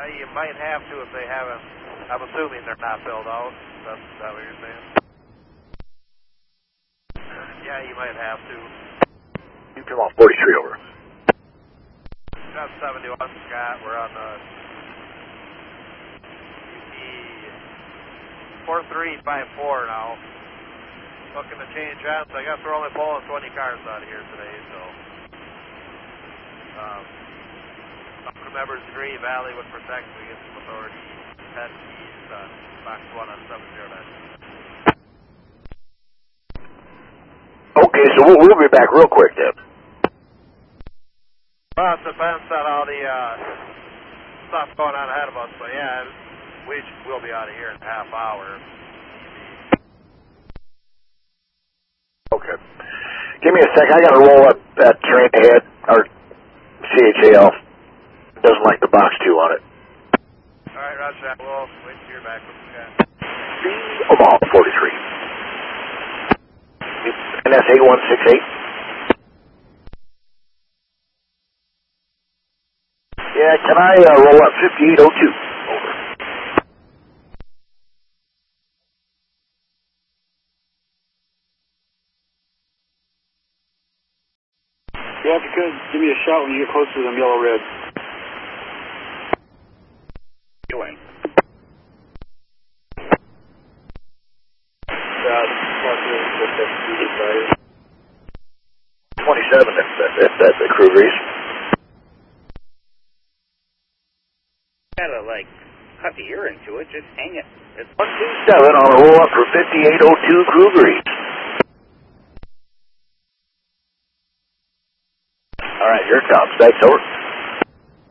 You might have to if they haven't. I'm assuming they're not filled out. That's that what you're saying? Yeah, you might have to. You come off 43 over. Got 71, Scott. We're on the UP 4354 now. Looking to change on, so I guess we're only pulling 20 cars out of here today, so. Some members agree Valley would protect. We get some authority. 10 East on box 1 on 709. Okay, so we'll be back real quick then. Well, it depends on all the stuff going on ahead of us, but yeah, we'll be out of here in a half hour. Okay. Give me a sec. I got to roll up that train ahead, or CHAL. Doesn't like the box 2 on it. All right, roger that. We'll wait to hear back from the guy. Omaha 43. And that's 8168. Yeah, can I roll up 5802? Over. Yeah, if you could, give me a shot when you get close to them yellow-red. Doing. 27, that's the crew grease. Gotta, like, cut the ear into it, just hang it. It's 127 on a roll up for 5802 crew grease. All right, here it comes. Thanks, over.